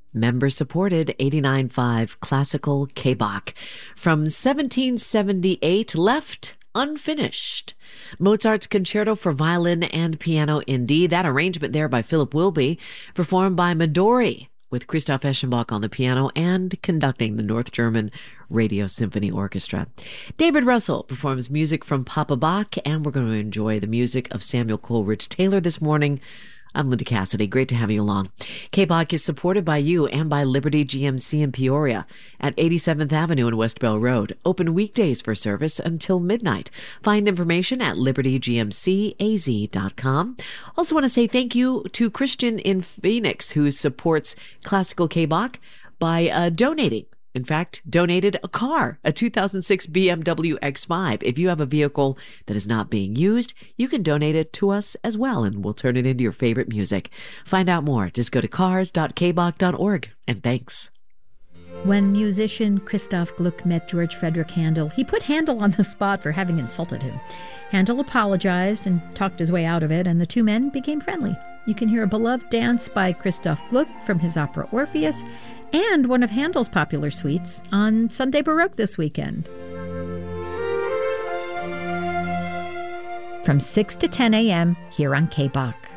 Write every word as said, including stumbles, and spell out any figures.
Member-supported eighty-nine point five classical K B O C from seventeen seventy-eight, left unfinished. Mozart's Concerto for Violin and Piano in D, that arrangement there by Philip Wilby, performed by Midori, with Christoph Eschenbach on the piano and conducting the North German Radio Symphony Orchestra. David Russell performs music from Papa Bach, and we're going to enjoy the music of Samuel Coleridge Taylor this morning. I'm Linda Cassidy. Great to have you along. K B O C is supported by you and by Liberty G M C in Peoria at eighty-seventh Avenue and West Bell Road. Open weekdays for service until midnight. Find information at liberty g m c a z dot com. Also want to say thank you to Christian in Phoenix, who supports classical K B O C by uh, donating. In fact, donated a car, a two thousand six B M W X five. If you have a vehicle that is not being used, you can donate it to us as well, and we'll turn it into your favorite music. Find out more. Just go to cars dot k b o c dot org, and thanks. When musician Christoph Gluck met George Frederick Handel, he put Handel on the spot for having insulted him. Handel apologized and talked his way out of it, and the two men became friendly. You can hear a beloved dance by Christoph Gluck from his opera Orpheus, and one of Handel's popular suites on Sunday Baroque this weekend. From six to ten a.m. here on K B O C.